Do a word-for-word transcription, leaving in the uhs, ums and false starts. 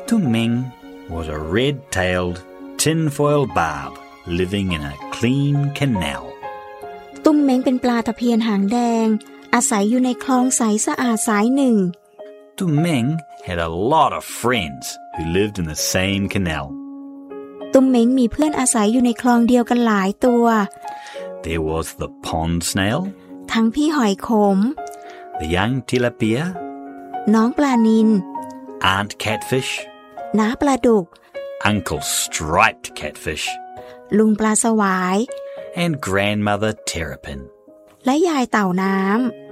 Tumeng was a red-tailed tinfoil barb living in a clean canal. ตุ้มเม้งเป็นปลาตะเพียนหางแดงอาศัยอยู่ในคลองใสสะอาดสายหนึ่ง Tumeng had a lot of friends who lived in the same canal. ตุ้มเม้งมีเพื่อนอาศัยอยู่ในคลองเดียวกันหลายตัว There was the pond snail, ทั้งพี่หอยขม the young tilapia, น้องปลานิล Aunt Catfish, น้าปลาดุก Uncle Striped Catfish, ลุงปลาสวาย and Grandmother Terrapin. และยายเต่าน้ำ